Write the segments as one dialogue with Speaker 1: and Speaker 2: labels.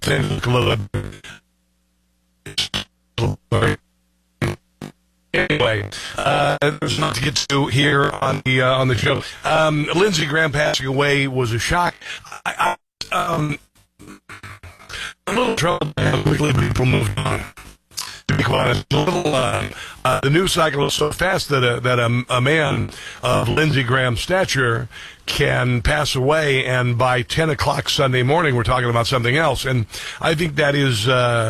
Speaker 1: things look a little bit. Anyway, there's a lot to get to here on the show. Lindsey Graham passing away was a shock. A little trouble how quickly people moved on. To be quite honest, the news cycle is so fast that a man of Lindsey Graham's stature can pass away, and by 10 o'clock Sunday morning, we're talking about something else. And I think that is,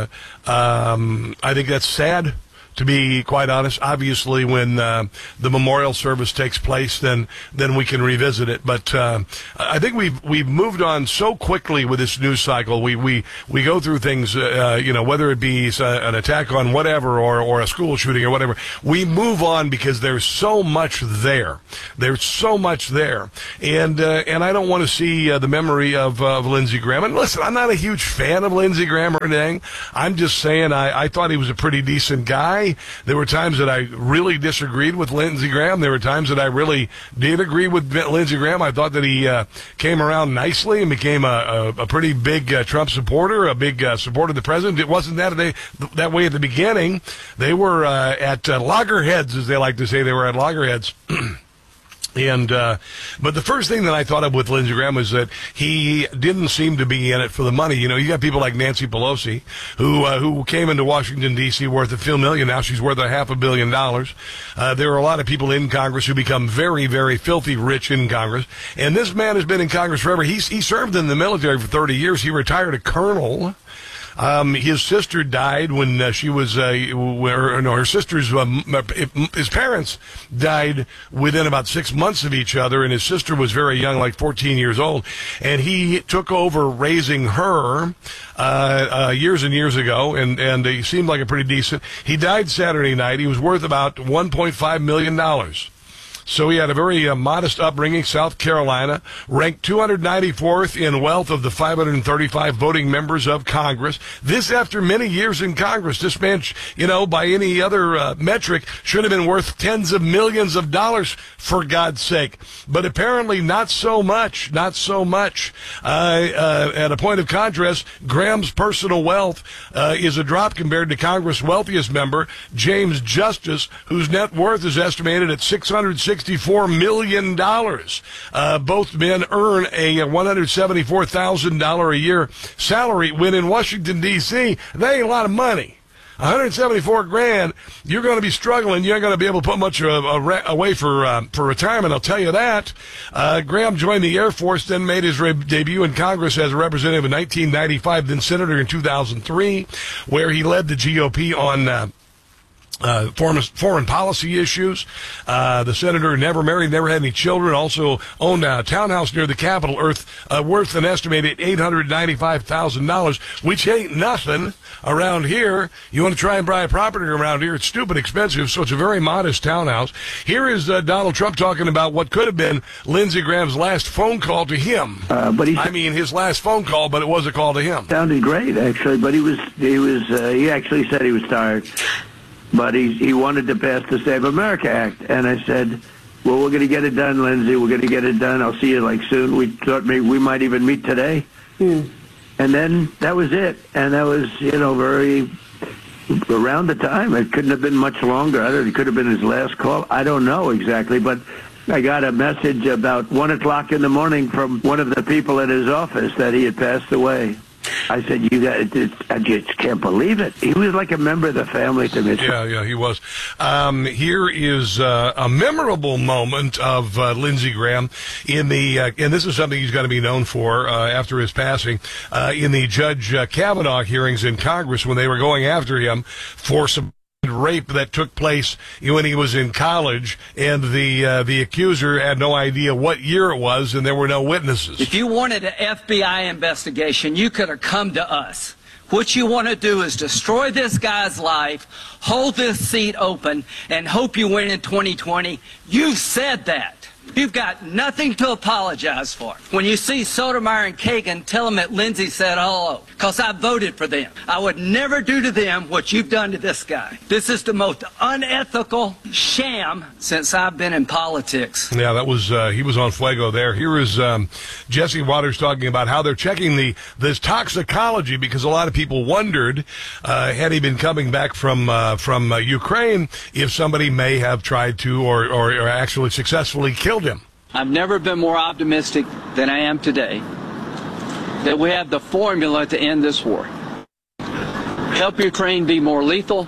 Speaker 1: I think that's sad. To be quite honest, obviously, when the memorial service takes place, then we can revisit it. But I think we've moved on so quickly with this news cycle. We go through things, whether it be an attack on whatever or a school shooting or whatever. We move on because there's so much there. There's so much there, and I don't want to see the memory of Lindsey Graham. And listen, I'm not a huge fan of Lindsey Graham or anything. I'm just saying I thought he was a pretty decent guy. There were times that I really disagreed with Lindsey Graham. There were times that I really did agree with Lindsey Graham. I thought that he came around nicely and became a pretty big Trump supporter, a big supporter of the president. It wasn't that way at the beginning. They were at loggerheads, as they like to say. They were at loggerheads. But the first thing that I thought of with Lindsey Graham was that he didn't seem to be in it for the money. You know, you got people like Nancy Pelosi, who came into Washington, D.C. worth a few million. Now she's worth $500 million. There are a lot of people in Congress who become very, very filthy rich in Congress. And this man has been in Congress forever. He served in the military for 30 years. He retired a colonel. His sister died when she was, her sister's, his parents died within about 6 months of each other, and his sister was very young, like 14 years old, and he took over raising her, years and years ago, and he seemed like a pretty decent. He died Saturday night. He was worth about $1.5 million. So he had a very modest upbringing, South Carolina, ranked 294th in wealth of the 535 voting members of Congress. This after many years in Congress. This man, by any other metric, should have been worth tens of millions of dollars, for God's sake. But apparently not so much, not so much. At a point of contrast, Graham's personal wealth is a drop compared to Congress' wealthiest member, James Justice, whose net worth is estimated at $664 million. Both men earn a $174,000 a year salary, when in Washington, D.C., that ain't a lot of money. $174,000, you're going to be struggling. You ain't going to be able to put much away for retirement, I'll tell you that. Graham joined the Air Force, then made his debut in Congress as a representative in 1995, then senator in 2003, where he led the GOP on foreign policy issues. The senator never married, never had any children, also owned a townhouse near the Capitol, worth an estimated $895,000, which ain't nothing around here. You want to try and buy a property around here, it's stupid expensive, so it's a very modest townhouse. Here is Donald Trump talking about what could have been Lindsey Graham's last phone call to him. His last phone call, but it was a call to him.
Speaker 2: Sounded great, actually, but he actually said he was tired. But he wanted to pass the Save America Act. And I said, well, we're going to get it done, Lindsey. We're going to get it done. I'll see you soon. We thought maybe we might even meet today. And then that was it. And that was, very around the time. It couldn't have been much longer. It could have been his last call. I don't know exactly. But I got a message about 1 o'clock in the morning from one of the people at his office that he had passed away. I said, I just can't believe it. He was like a member of the family to me.
Speaker 1: Yeah, he was. Here is a memorable moment of Lindsey Graham and this is something he's going to be known for after his passing, in the Judge Kavanaugh hearings in Congress, when they were going after him for some rape that took place when he was in college, and the accuser had no idea what year it was, and there were no witnesses.
Speaker 3: If you wanted an FBI investigation, you could have come to us. What you want to do is destroy this guy's life, hold this seat open, and hope you win in 2020. You said that. You've got nothing to apologize for. When you see Sotomayor and Kagan, tell them that Lindsey said hello, because I voted for them. I would never do to them what you've done to this guy. This is the most unethical sham since I've been in politics.
Speaker 1: Yeah, that was he was on Fuego there. Here is Jesse Waters talking about how they're checking this toxicology, because a lot of people wondered, had he been coming back from Ukraine, if somebody may have tried to or actually successfully killed him.
Speaker 3: I've never been more optimistic than I am today that we have the formula to end this war. Help Ukraine be more lethal.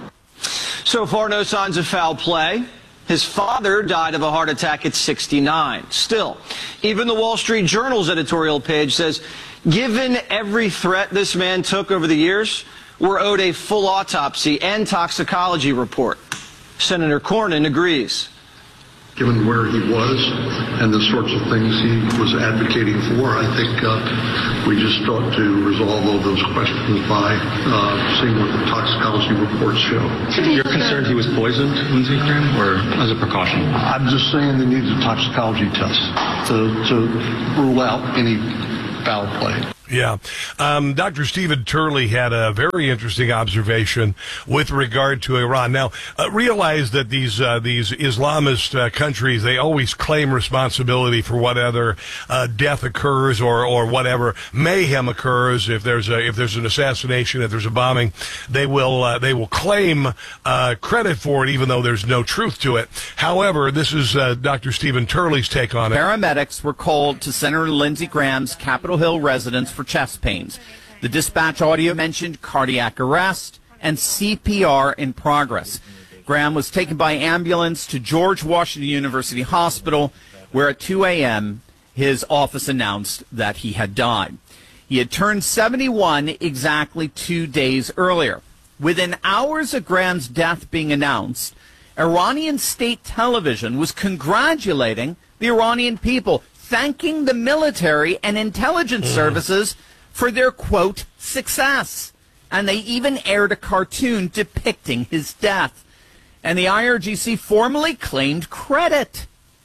Speaker 4: So far, no signs of foul play. His father died of a heart attack at 69. Still, even the Wall Street Journal's editorial page says, given every threat this man took over the years, we're owed a full autopsy and toxicology report. Senator Cornyn agrees.
Speaker 5: Given where he was and the sorts of things he was advocating for, I think we just ought to resolve all those questions by seeing what the toxicology reports show.
Speaker 6: You're concerned he was poisoned, Lindsey Graham, or as a precaution?
Speaker 5: I'm just saying they need a toxicology test to rule out any foul play.
Speaker 1: Yeah. Dr. Stephen Turley had a very interesting observation with regard to Iran. Now, realize that these Islamist countries, they always claim responsibility for whatever death occurs or whatever mayhem occurs. If there's an assassination, if there's a bombing, they will claim credit for it, even though there's no truth to it. However, this is Dr. Stephen Turley's take on it.
Speaker 7: Paramedics were called to Senator Lindsey Graham's Capitol Hill residence for chest pains. The dispatch audio mentioned cardiac arrest and CPR in progress. Graham was taken by ambulance to George Washington University Hospital, where at 2 a.m. his office announced that he had died. He had turned 71 exactly 2 days earlier. Within hours of Graham's death being announced, Iranian state television was congratulating the Iranian people, thanking the military and intelligence services for their, quote, success. And they even aired a cartoon depicting his death. And the IRGC formally claimed credit.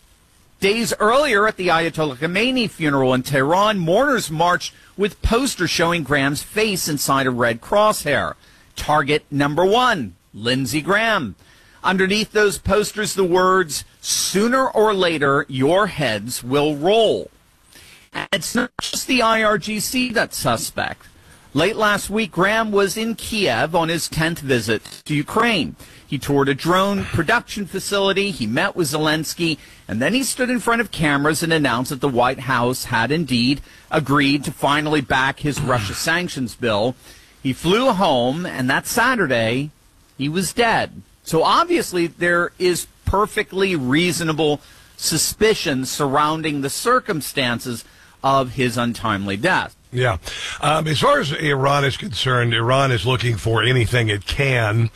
Speaker 7: Days earlier at the Ayatollah Khomeini funeral in Tehran, mourners marched with posters showing Graham's face inside a red crosshair. Target number 1, Lindsey Graham. Underneath those posters, the words, "Sooner or later, your heads will roll." And it's not just the IRGC that's suspect. Late last week, Graham was in Kiev on his 10th visit to Ukraine. He toured a drone production facility, he met with Zelensky, and then he stood in front of cameras and announced that the White House had indeed agreed to finally back his Russia sanctions bill. He flew home, and that Saturday, he was dead. So obviously there is perfectly reasonable suspicion surrounding the circumstances of his untimely death.
Speaker 1: Yeah. As far as Iran is concerned, Iran is looking for anything it can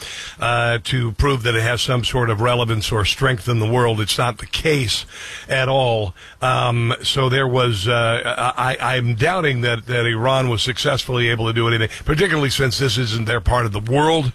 Speaker 1: to prove that it has some sort of relevance or strength in the world. It's not the case at all. So there was, I'm doubting that Iran was successfully able to do anything, particularly since this isn't their part of the world.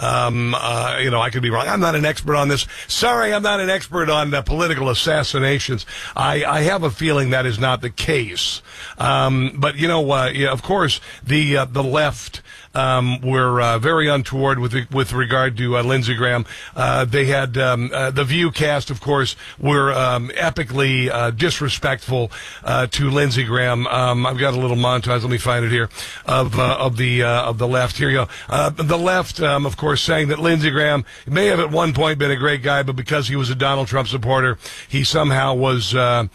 Speaker 1: I could be wrong. I'm not an expert on this. Sorry, I'm not an expert on political assassinations. I have a feeling that is not the case. But of course, the left were very untoward with regard to Lindsey Graham. They had the View cast, of course, were epically disrespectful to Lindsey Graham. I've got a little montage. Let me find it here of the left. Here you go. The left, of course, saying that Lindsey Graham may have at one point been a great guy, but because he was a Donald Trump supporter, he somehow was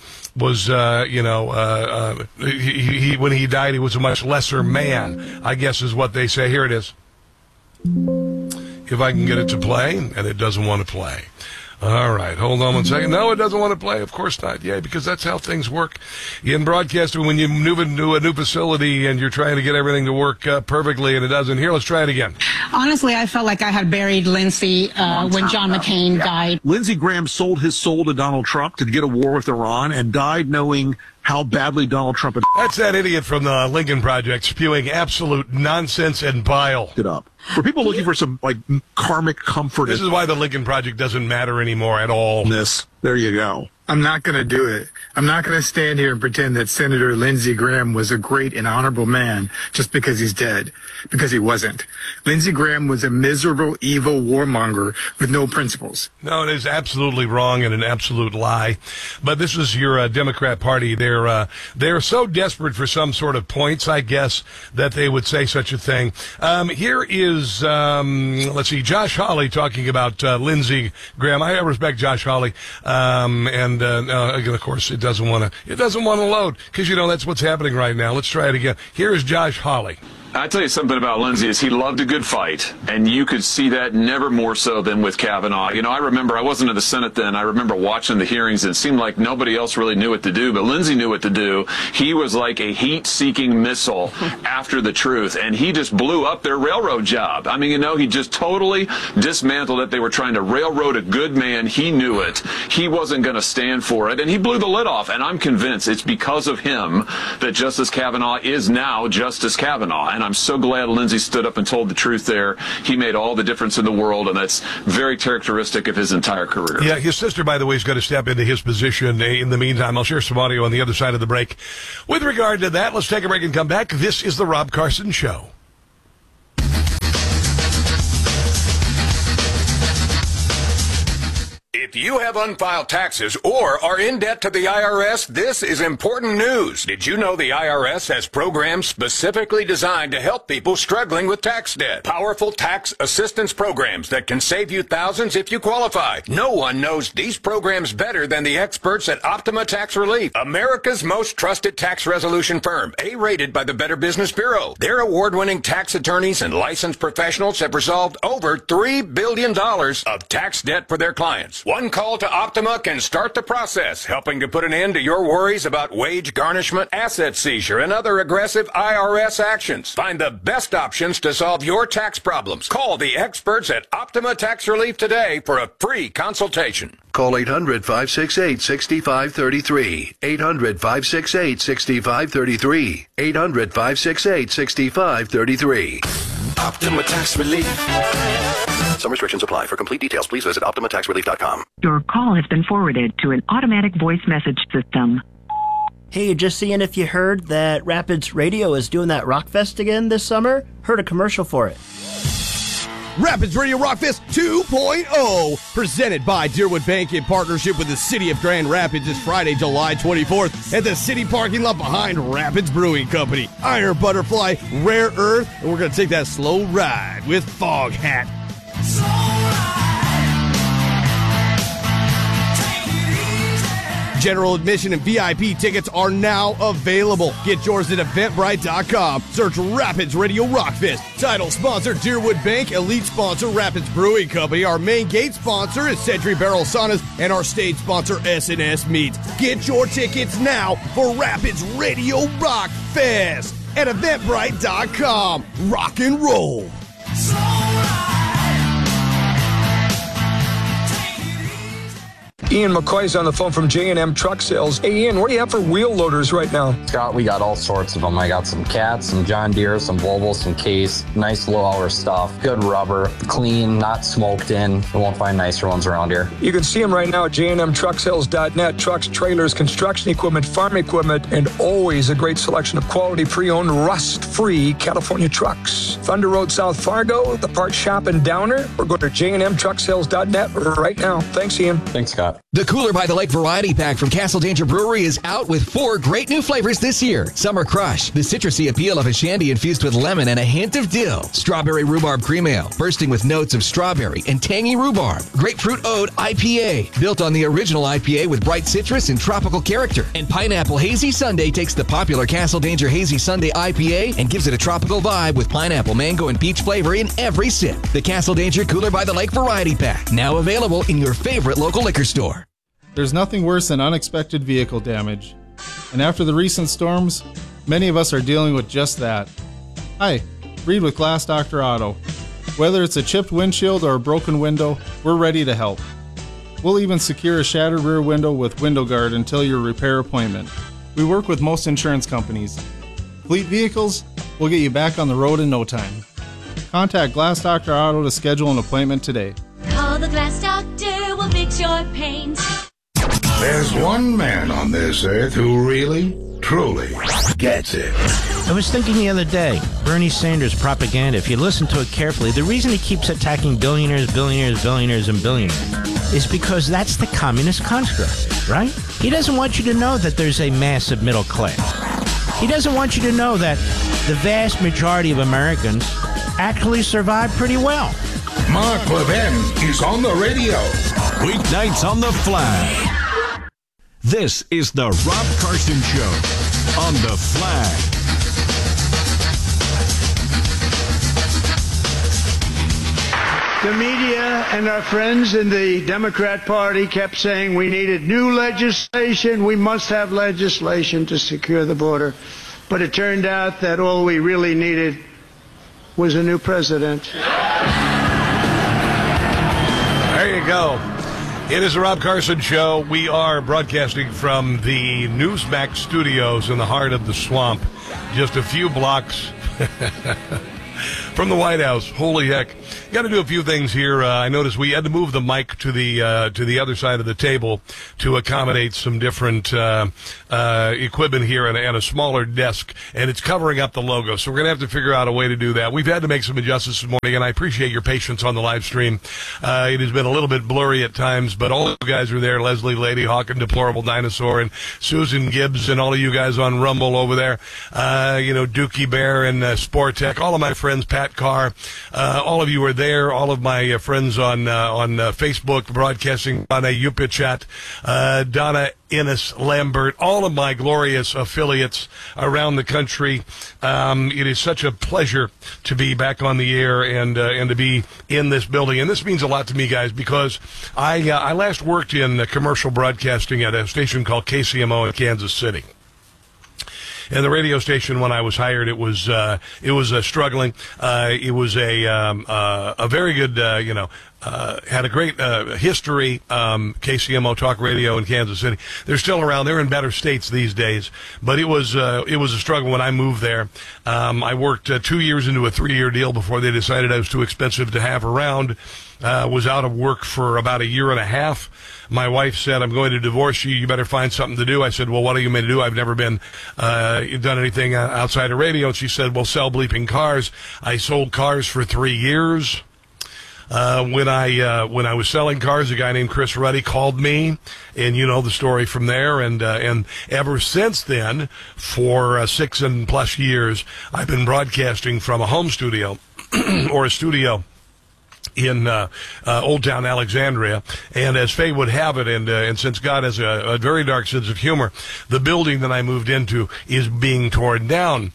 Speaker 1: when he died, he was a much lesser man, I guess is what they say. Here it is. If I can get it to play, and it doesn't want to play. All right, hold on one second. No, it doesn't want to play. Of course not. Yeah, because that's how things work in broadcasting. When you move into a new facility and you're trying to get everything to work perfectly, and it doesn't. Here, let's try it again.
Speaker 8: Honestly, I felt like I had buried Lindsey when John McCain died.
Speaker 9: Lindsey Graham sold his soul to Donald Trump to get a war with Iran and died knowing how badly Donald Trump had
Speaker 1: That's that idiot from the Lincoln Project spewing absolute nonsense and bile.
Speaker 9: it up. For people looking for some karmic comfort
Speaker 1: This is why the Lincoln Project doesn't matter anymore at all.
Speaker 9: in this, there you go.
Speaker 10: I'm not going to do it. I'm not going to stand here and pretend that Senator Lindsey Graham was a great and honorable man just because he's dead, because he wasn't. Lindsey Graham was a miserable, evil warmonger with no principles.
Speaker 1: No, it is absolutely wrong and an absolute lie. But this is your Democrat Party. They're so desperate for some sort of points, I guess, that they would say such a thing. Here is, let's see, Josh Hawley talking about Lindsey Graham. I respect Josh Hawley, and of course, it doesn't want to load because that's what's happening right now. Let's try it again. Here is Josh Hawley.
Speaker 11: I tell you something about Lindsey is he loved a good fight, and you could see that never more so than with Kavanaugh. I remember I wasn't in the Senate then. I remember watching the hearings, and it seemed like nobody else really knew what to do, but Lindsey knew what to do. He was like a heat-seeking missile after the truth, and he just blew up their railroad job. I mean, he just totally dismantled it. They were trying to railroad a good man. He knew it. He wasn't going to stand for it, and he blew the lid off, and I'm convinced it's because of him that Justice Kavanaugh is now Justice Kavanaugh. And I'm so glad Lindsey stood up and told the truth there. He made all the difference in the world, and that's very characteristic of his entire career.
Speaker 1: Yeah, his sister, by the way, is going to step into his position. In the meantime, I'll share some audio on the other side of the break. With regard to that, let's take a break and come back. This is The Rob Carson Show.
Speaker 12: If you have unfiled taxes or are in debt to the IRS, this is important news. Did you know the IRS has programs specifically designed to help people struggling with tax debt? Powerful tax assistance programs that can save you thousands if you qualify. No one knows these programs better than the experts at Optima Tax Relief, America's most trusted tax resolution firm, A-rated by the Better Business Bureau. Their award-winning tax attorneys and licensed professionals have resolved over $3 billion of tax debt for their clients. One call to Optima can start the process, helping to put an end to your worries about wage garnishment, asset seizure, and other aggressive IRS actions. Find the best options to solve your tax problems. Call the experts at Optima Tax Relief today for a free consultation.
Speaker 13: Call 800-568-6533. 800-568-6533. 800-568-6533.
Speaker 12: Optima Tax Relief.
Speaker 13: Some restrictions apply. For complete details, please visit OptimaTaxRelief.com.
Speaker 14: Your call has been forwarded to an automatic voice message system.
Speaker 15: Hey, just seeing if you heard that Rapids Radio is doing that Rockfest again this summer. Heard a commercial for it.
Speaker 16: Rapids Radio Rockfest 2.0, presented by Deerwood Bank in partnership with the City of Grand Rapids, is Friday, July 24th at the city parking lot behind Rapids Brewing Company. Iron Butterfly, Rare Earth, and we're going to take that slow ride with Fog Hat. General admission and VIP tickets are now available. Get yours at Eventbrite.com. Search Rapids Radio Rockfest. Title sponsor Deerwood Bank. Elite sponsor Rapids Brewing Company. Our main gate sponsor is Century Barrel Saunas. And our stage sponsor S&S Meats. Get your tickets now for Rapids Radio Rockfest at Eventbrite.com. Rock and roll.
Speaker 17: Ian McCoy's on the phone from J&M Truck Sales. Hey, Ian, what do you have for wheel loaders right now?
Speaker 18: Scott, we got all sorts of them. I got some Cats, some John Deere, some Volvo, some Case. Nice low-hour stuff. Good rubber. Clean, not smoked in. You won't find nicer ones around here.
Speaker 17: You can see them right now at jnmtrucksales.net. Trucks, trailers, construction equipment, farm equipment, and always a great selection of quality pre-owned, rust-free California trucks. Thunder Road, South Fargo, the parts shop in Downer, or go to jnmtrucksales.net right now. Thanks, Ian.
Speaker 18: Thanks, Scott.
Speaker 19: The Cooler by the Lake Variety Pack from Castle Danger Brewery is out with 4 great new flavors this year. Summer Crush, the citrusy appeal of a shandy infused with lemon and a hint of dill. Strawberry Rhubarb Cream Ale, bursting with notes of strawberry and tangy rhubarb. Grapefruit Ode IPA, built on the original IPA with bright citrus and tropical character. And Pineapple Hazy Sundae takes the popular Castle Danger Hazy Sundae IPA and gives it a tropical vibe with pineapple, mango, and peach flavor in every sip. The Castle Danger Cooler by the Lake Variety Pack, now available in your favorite local liquor store.
Speaker 20: There's nothing worse than unexpected vehicle damage. And after the recent storms, many of us are dealing with just that. Hi, Reed with Glass Doctor Auto. Whether it's a chipped windshield or a broken window, we're ready to help. We'll even secure a shattered rear window with Window Guard until your repair appointment. We work with most insurance companies. Fleet vehicles, we'll get you back on the road in no time. Contact Glass Doctor Auto to schedule an appointment today.
Speaker 21: Call the Glass Doctor, we'll fix your paint. There's one man on this earth who really, truly gets it.
Speaker 22: I was thinking the other day, Bernie Sanders propaganda, if you listen to it carefully, the reason he keeps attacking billionaires, billionaires, billionaires, and billionaires is because that's the communist construct, right? He doesn't want you to know that there's a massive middle class. He doesn't want you to know that the vast majority of Americans actually survive pretty well.
Speaker 21: Mark Levin is on the radio.
Speaker 23: Weeknights on the Flag. This is the Rob Carson Show on the Flag.
Speaker 24: The media and our friends in the Democrat Party kept saying we needed new legislation. We must have legislation to secure the border. But it turned out that all we really needed was a new president.
Speaker 1: There you go. It is the Rob Carson Show. We are broadcasting from the Newsmax studios in the heart of the swamp, just a few blocks from the White House. Holy heck. Got to do a few things here. I noticed we had to move the mic to the other side of the table to accommodate some different equipment here and a smaller desk, and it's covering up the logo. So we're going to have to figure out a way to do that. We've had to make some adjustments this morning, and I appreciate your patience on the live stream. It has been a little bit blurry at times, but all of you guys are there. Leslie, Lady Hawk, and Deplorable Dinosaur, and Susan Gibbs, and all of you guys on Rumble over there. Dookie Bear and Sportech, all of my friends, Pat Carr, all of you are there. All of my friends on Facebook, broadcasting, Donna Yupichat, Donna Innes Lambert, all of my glorious affiliates around the country. It is such a pleasure to be back on the air and to be in this building. And this means a lot to me, guys, because I last worked in commercial broadcasting at a station called KCMO in Kansas City. And the radio station, when I was hired, it was struggling. It was a very good, had a great history. KCMO Talk Radio in Kansas City. They're still around. They're in better states these days, but it was a struggle when I moved there. I worked 2 years into a 3-year deal before they decided I was too expensive to have around. Was out of work for about a year and a half. My wife said, "I'm going to divorce you. You better find something to do." I said, "Well, what are you going to do? I've never been done anything outside of radio." And she said, "Well, sell bleeping cars." I sold cars for 3 years. When I was selling cars, a guy named Chris Ruddy called me, and you know the story from there. And ever since then, for 6+ years, I've been broadcasting from a home studio or a studio in Old Town Alexandria. And as fate would have it, and since God has a very dark sense of humor, the building that I moved into is being torn down.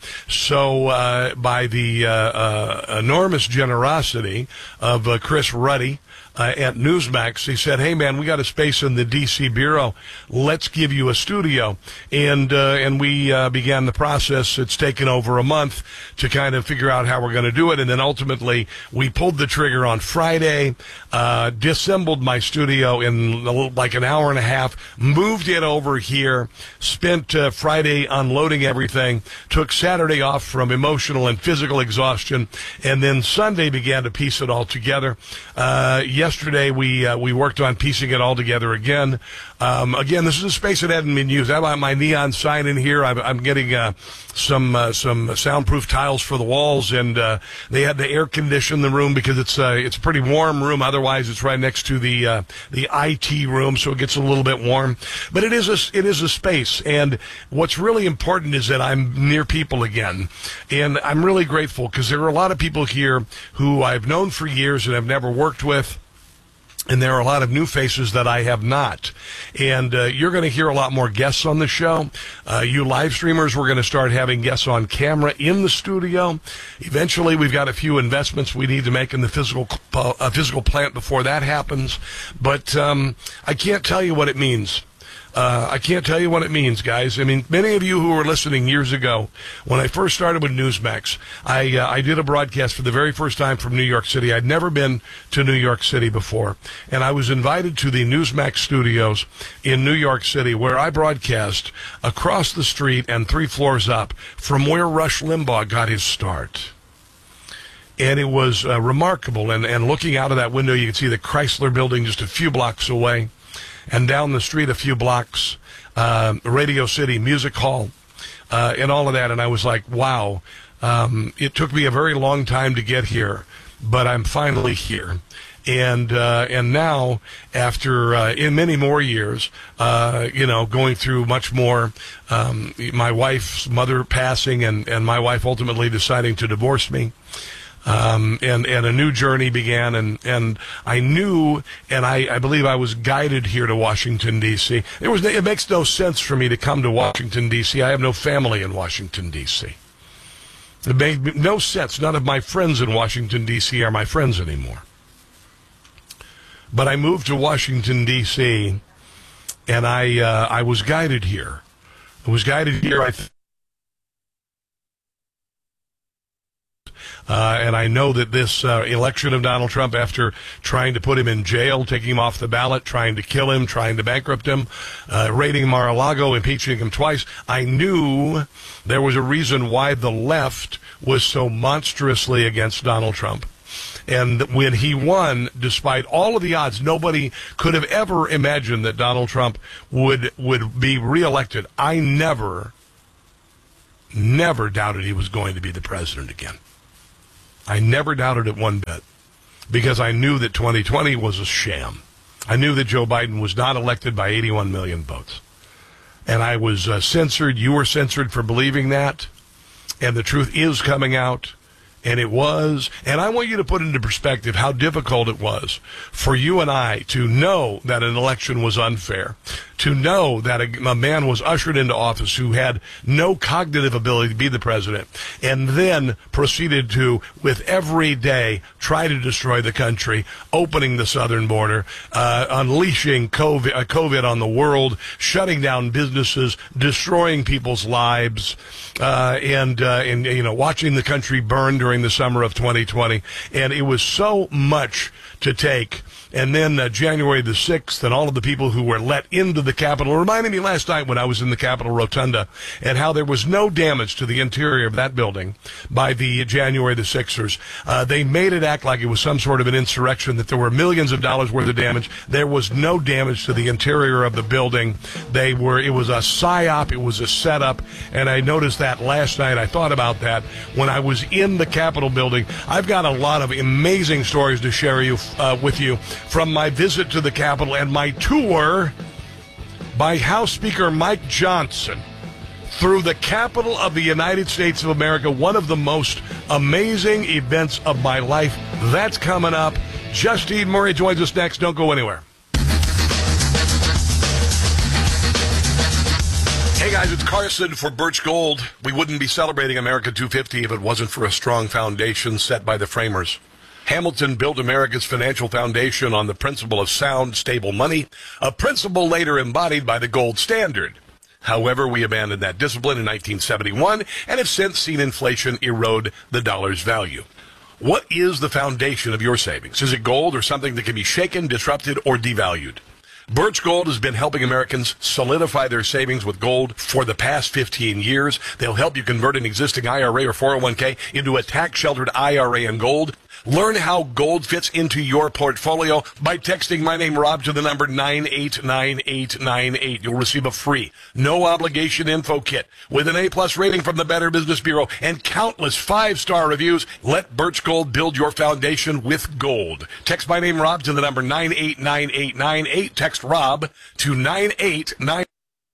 Speaker 1: So by the enormous generosity of Chris Ruddy at Newsmax, he said, "Hey man, we got a space in the DC bureau. Let's give you a studio." And we began the process. It's taken over a month to kind of figure out how we're going to do it, and then ultimately we pulled the trigger on Friday, disassembled my studio in like an hour and a half, moved it over here, spent Friday unloading everything, took Saturday off from emotional and physical exhaustion, and then Sunday began to piece it all together. Yesterday, we worked on piecing it all together again. Again, this is a space that hadn't been used. I have my neon sign in here. I'm getting some soundproof tiles for the walls, and they had to air condition the room because it's a pretty warm room. Otherwise, it's right next to the IT room, so it gets a little bit warm. But it is a space, and what's really important is that I'm near people again, and I'm really grateful because there are a lot of people here who I've known for years and I've never worked with. And there are a lot of new faces that I have not. And you're going to hear a lot more guests on the show. You live streamers, we're going to start having guests on camera in the studio. Eventually, we've got a few investments we need to make in the physical plant before that happens. But I can't tell you what it means. I can't tell you what it means, guys. I mean, many of you who were listening years ago, when I first started with Newsmax, I did a broadcast for the very first time from New York City. I'd never been to New York City before, and I was invited to the Newsmax studios in New York City, where I broadcast across the street and 3 floors up from where Rush Limbaugh got his start. And it was remarkable, and looking out of that window, you could see the Chrysler building just a few blocks away. and down the street a few blocks, Radio City Music Hall, and all of that. And I was like, wow, it took me a very long time to get here, but I'm finally here. And now, after in many more years, going through much more, my wife's mother passing, and my wife ultimately deciding to divorce me, and a new journey began, and I knew, and I believe I was guided here to Washington D.C. It makes no sense for me to come to Washington D.C. I have no family in Washington D.C. It made no sense. None of my friends in Washington D.C. are my friends anymore. But I moved to Washington, D.C., and I was guided here. I was guided here, and I know that this election of Donald Trump, after trying to put him in jail, taking him off the ballot, trying to kill him, trying to bankrupt him, raiding Mar-a-Lago, impeaching him twice, I knew there was a reason why the left was so monstrously against Donald Trump. And when he won, despite all of the odds, nobody could have ever imagined that Donald Trump would be reelected. I never doubted he was going to be the president again. I never doubted it one bit, because I knew that 2020 was a sham. I knew that Joe Biden was not elected by 81 million votes. And I was censored. You were censored for believing that. And the truth is coming out. And it was, and I want you to put into perspective how difficult it was for you and I to know that an election was unfair, to know that a man was ushered into office who had no cognitive ability to be the president, and then proceeded to, with every day, try to destroy the country, opening the southern border, unleashing COVID on the world, shutting down businesses, destroying people's lives, and watching the country burn during the summer of 2020. And it was so much to take. And then January the 6th, and all of the people who were let into the Capitol reminded me last night when I was in the Capitol Rotunda, and how there was no damage to the interior of that building by the January the 6ers. They made it act like it was some sort of an insurrection, that there were millions of dollars worth of damage. There was no damage to the interior of the building. It was a psyop, it was a setup, and I noticed that last night. I thought about that when I was in the Capitol building. I've got a lot of amazing stories to share with you from my visit to the Capitol and my tour by House Speaker Mike Johnson through the Capitol of the United States of America, one of the most amazing events of my life. That's coming up. Justine Murray joins us next. Don't go anywhere. Hey guys, it's Carson for Birch Gold. We wouldn't be celebrating America 250 if it wasn't for a strong foundation set by the framers. Hamilton built America's financial foundation on the principle of sound, stable money, a principle later embodied by the gold standard. However, we abandoned that discipline in 1971 and have since seen inflation erode the dollar's value. What is the foundation of your savings? Is it gold or something that can be shaken, disrupted, or devalued? Birch Gold has been helping Americans solidify their savings with gold for the past 15 years. They'll help you convert an existing IRA or 401k into a tax-sheltered IRA in gold. Learn how gold fits into your portfolio by texting my name, Rob, to the number 989898. You'll receive a free, no-obligation info kit with an A-plus rating from the Better Business Bureau and countless 5-star reviews. Let Birch Gold build your foundation with gold. Text my name, Rob, to the number 989898. Text Rob to 989.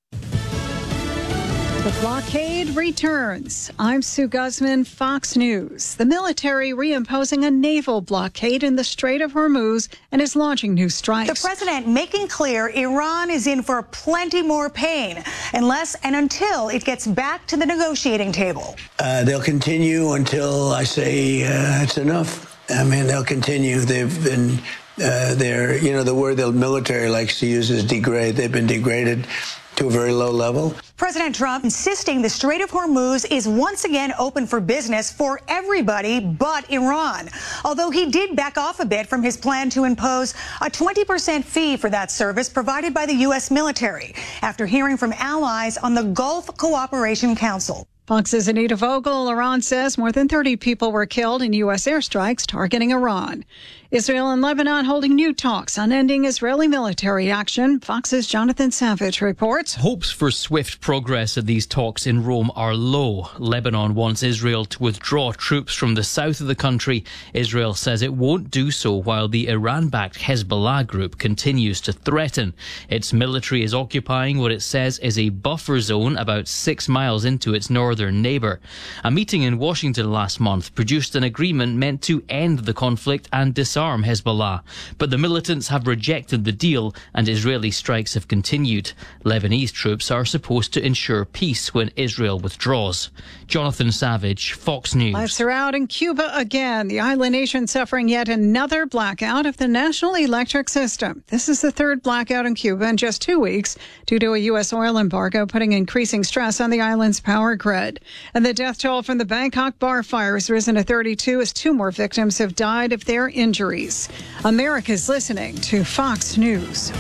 Speaker 2: The blockade returns. I'm Sue Guzman, Fox News. The military reimposing a naval blockade in the Strait of Hormuz and is launching new strikes.
Speaker 3: The president making clear Iran is in for plenty more pain unless and until it gets back to the negotiating table.
Speaker 4: They'll continue until I say it's enough. I mean, they'll continue. They've been the word the military likes to use is degrade. They've been degraded to a very low level.
Speaker 3: President Trump insisting the Strait of Hormuz is once again open for business for everybody but Iran. Although he did back off a bit from his plan to impose a 20% fee for that service provided by the U.S. military after hearing from allies on the Gulf Cooperation Council.
Speaker 2: Fox's Anita Vogel. Iran says more than 30 people were killed in U.S. airstrikes targeting Iran. Israel and Lebanon holding new talks on ending Israeli military action. Fox's Jonathan Savage reports.
Speaker 5: Hopes for swift progress at these talks in Rome are low. Lebanon wants Israel to withdraw troops from the south of the country. Israel says it won't do so while the Iran-backed Hezbollah group continues to threaten. Its military is occupying what it says is a buffer zone about 6 miles into its northern neighbour. A meeting in Washington last month produced an agreement meant to end the conflict and disarm Hezbollah, but the militants have rejected the deal and Israeli strikes have continued. Lebanese troops are supposed to ensure peace when Israel withdraws. Jonathan Savage, Fox News.
Speaker 2: Lights are out in Cuba again. The island nation suffering yet another blackout of the national electric system. This is the third blackout in Cuba in just 2 weeks due to a U.S. oil embargo, putting increasing stress on the island's power grid. And the death toll from the Bangkok bar fire has risen to 32 as 2 more victims have died of their injuries. America's listening to Fox News.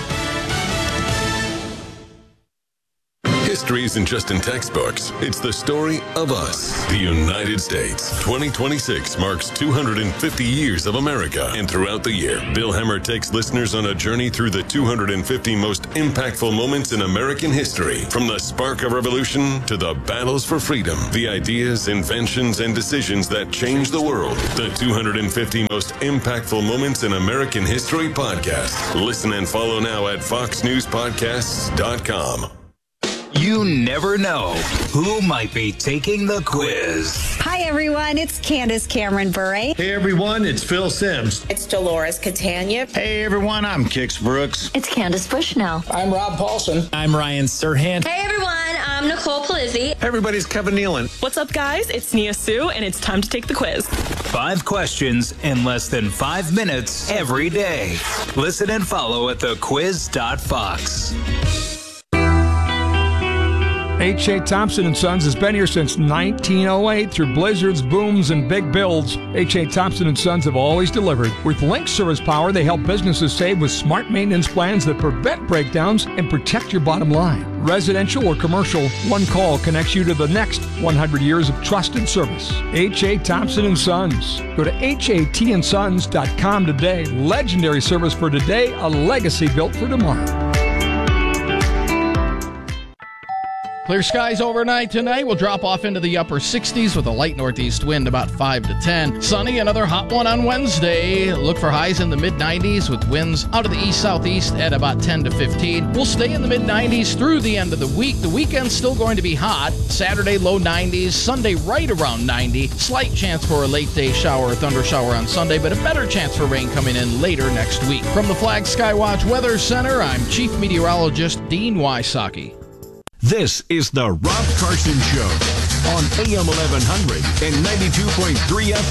Speaker 6: History isn't just in textbooks. It's the story of us, the United States. 2026 marks 250 years of America. And throughout the year, Bill Hemmer takes listeners on a journey through the 250 most impactful moments in American history. From the spark of revolution to the battles for freedom, the ideas, inventions, and decisions that changed the world. The 250 most impactful moments in American history podcast. Listen and follow now at foxnewspodcasts.com.
Speaker 7: You never know who might be taking the quiz.
Speaker 8: Hi, everyone. It's Candace Cameron Bure.
Speaker 25: Hey, everyone. It's Phil Sims.
Speaker 8: It's Dolores Catania.
Speaker 25: Hey, everyone. I'm Kix Brooks.
Speaker 8: It's Candace Bushnell.
Speaker 25: I'm Rob Paulson.
Speaker 26: I'm Ryan Serhant.
Speaker 27: Hey, everyone. I'm Nicole Palizzi.
Speaker 25: Everybody's Kevin Nealon.
Speaker 28: What's up, guys? It's Nia Sue, and it's time to take the quiz.
Speaker 7: 5 questions in less than 5 minutes every day. Listen and follow at thequiz.fox.
Speaker 29: H.A. Thompson & Sons has been here since 1908 through blizzards, booms, and big builds. H.A. Thompson & Sons have always delivered. With Link Service Power, they help businesses save with smart maintenance plans that prevent breakdowns and protect your bottom line. Residential or commercial, one call connects you to the next 100 years of trusted service. H.A. Thompson & Sons. Go to hatandsons.com today. Legendary service for today, a legacy built for tomorrow.
Speaker 30: Clear skies overnight tonight. We'll drop off into the upper 60s with a light northeast wind about 5 to 10. Sunny, another hot one on Wednesday. Look for highs in the mid-90s with winds out of the east-southeast at about 10 to 15. We'll stay in the mid-90s through the end of the week. The weekend's still going to be hot. Saturday, low 90s. Sunday, right around 90. Slight chance for a late-day shower or thunder shower on Sunday, but a better chance for rain coming in later next week. From the Flag Skywatch Weather Center, I'm Chief Meteorologist Dean Wysocki.
Speaker 23: This is the Rob Carson Show on AM 1100 and 92.3 FM.